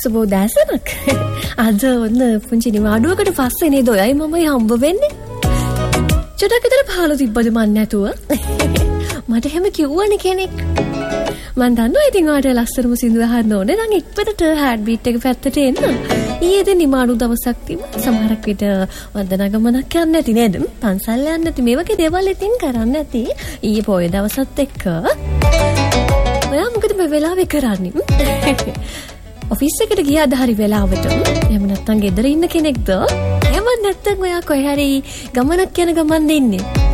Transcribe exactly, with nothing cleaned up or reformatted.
සුබෝ දැසනක්. අද ඔන්න පුංචි නිවාඩුවකට පස්සේ නේද ඔයයි මමයි හම්බ වෙන්නේ. චුට්ටක් විතර පහළ තිබ්බද මන් නැතුව. මට හැම කිව්වනේ කෙනෙක්. මන් දන්නවා ඉතින් ඔයාට ලස්සනම සින්දු අහන්න ඕනේ නම් ඉක්පතට හાર્ට් බීට් එක පැත්තට එන්න. ඊයේ දැන් නිමාඩු දවසක් තිබ්බා. සමහරක් විට වන්දනා ගමනක් යන්න නැති නේද? පන්සල් යන්න නැති මේ වගේ දේවල් ඉතින් කරන්න නැති. ඊයේ පොයේ දවසත් එක්ක ඔයා මොකද මේ වෙලාවේ කරන්නේ? ඔෆිස් එකට ගියාද හරි වෙලාවට? එහෙම නැත්නම් ගෙදර ඉන්න කෙනෙක්ද? එහෙම නැත්නම් ඔයා කොහේ හරි ගමනක් යන ගමන් දෙන්නේ?